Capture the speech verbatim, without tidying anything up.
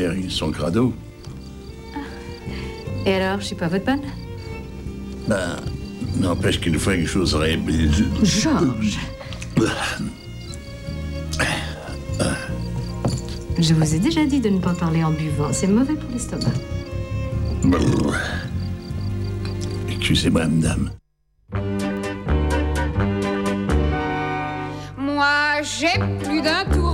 frères, ils sont crado. Et alors, je suis pas votre bonne? Ben, n'empêche qu'il faut que j'oserais... Georges. Je vous ai déjà dit de ne pas parler en buvant. C'est mauvais pour l'estomac. Excusez-moi, madame. Moi, j'ai plus d'un tour